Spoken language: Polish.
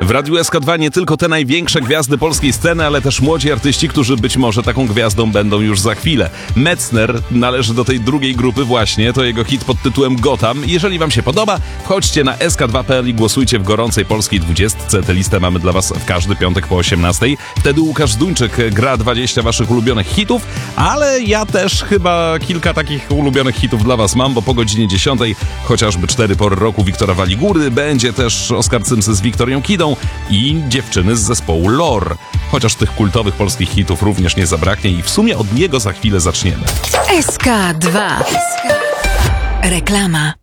W Radiu SK2 nie tylko te największe gwiazdy polskiej sceny, ale też młodzi artyści, którzy być może taką gwiazdą będą już za chwilę. Metzner należy do tej drugiej grupy właśnie, to jego hit pod tytułem Gotham. Jeżeli wam się podoba, wchodźcie na sk2.pl i głosujcie w gorącej polskiej 20. Tę listę mamy dla was w każdy piątek po 18. Wtedy Łukasz Zduńczyk gra 20 waszych ulubionych hitów, ale ja też chyba kilka takich ulubionych hitów dla was mam, bo po godzinie 10 chociażby 4 pory roku Wiktora Waligury, będzie też Oskar Cymsy z Wiktorią Kidą i dziewczyny z zespołu Lor. Chociaż tych kultowych polskich hitów również nie zabraknie i w sumie od niego za chwilę zaczniemy. SK2. Reklama.